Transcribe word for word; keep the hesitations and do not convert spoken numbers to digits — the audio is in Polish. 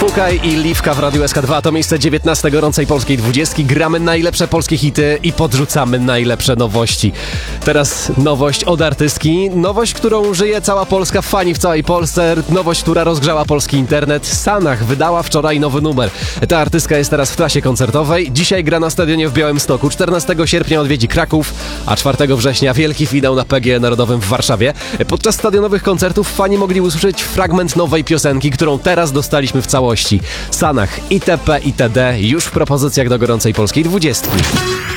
Fukaj i Liwka w Radiu S K dwa to miejsce dziewiętnaste gorącej polskiej dwudziestki. Gramy najlepsze polskie hity i podrzucamy najlepsze nowości. Teraz nowość od artystki. Nowość, którą żyje cała Polska, fani w całej Polsce. Nowość, która rozgrzała polski internet. Sanach wydała wczoraj nowy numer. Ta artystka jest teraz w trasie koncertowej. Dzisiaj gra na stadionie w Białymstoku. czternastego sierpnia odwiedzi Kraków, a czwartego września wielki finał na P G E Narodowym w Warszawie. Podczas stadionowych koncertów fani mogli usłyszeć fragment nowej piosenki, którą teraz dostaliśmy w całości. Sanach itp. itd. już w propozycjach do gorącej polskiej dwudziestki.